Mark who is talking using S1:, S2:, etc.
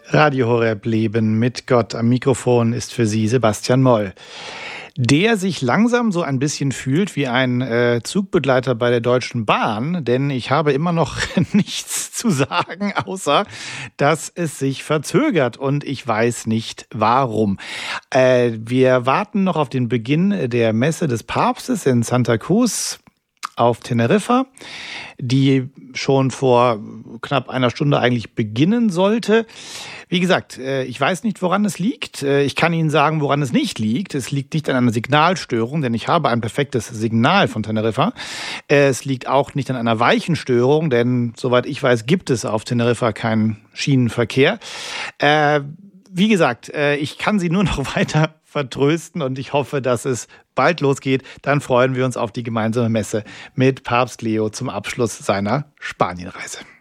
S1: Radio Horeb Leben mit Gott. Am Mikrofon ist für Sie Sebastian Moll, der sich langsam so ein bisschen fühlt wie ein Zugbegleiter bei der Deutschen Bahn, denn ich habe immer noch nichts zu sagen, außer dass es sich verzögert und ich weiß nicht warum. Wir warten noch auf den Beginn der Messe des Papstes in Santa Cruz auf Teneriffa, die schon vor knapp einer Stunde eigentlich beginnen sollte. Wie gesagt, ich weiß nicht, woran es liegt. Ich kann Ihnen sagen, woran es nicht liegt. Es liegt nicht an einer Signalstörung, denn ich habe ein perfektes Signal von Teneriffa. Es liegt auch nicht an einer Weichenstörung, denn soweit ich weiß, gibt es auf Teneriffa keinen Schienenverkehr. Wie gesagt, ich kann Sie nur noch weiter vertrösten und ich hoffe, dass es bald losgeht. Dann freuen wir uns auf die gemeinsame Messe mit Papst Leo zum Abschluss seiner Spanienreise.